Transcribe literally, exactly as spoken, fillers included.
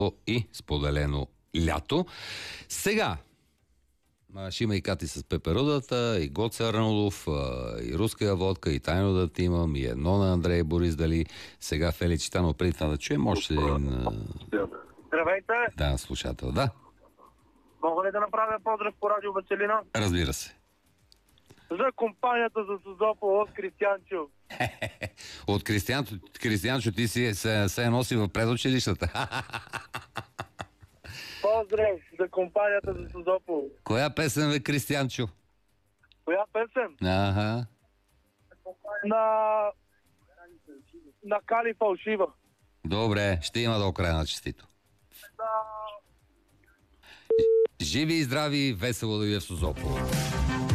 и споделено лято. Сега ще има и Кати с пеперудата, и Гоце Арнаудов, и руска водка, и тайно да ти имам, и едно на Андрей Борис, дали сега Фели Читанов, преди това да чуем, може един... Здравейте! Да, слушател, да. Мога ли да направя поздрав по радио Веселина? Разбира се. За компанията за Созопол от Кристиянчо. От Кристиянчо, Кристиянчо ти си се, се носи в предучилищата. Поздрав за компанията за Созопол. Коя песен бе, Кристиянчо? Коя песен? Ага. На... На Кали Фалшива. Добре, ще има до края на честито. Да. Живи и здрави, весело да ви е в Созопол.